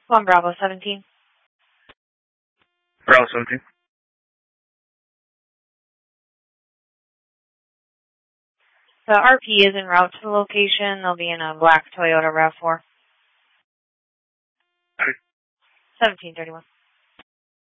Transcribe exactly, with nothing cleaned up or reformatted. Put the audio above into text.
One Bravo seventeen. Bravo seventeen. The R P is en route to the location. They'll be in a black Toyota RAV four. Okay. seventeen thirty-one.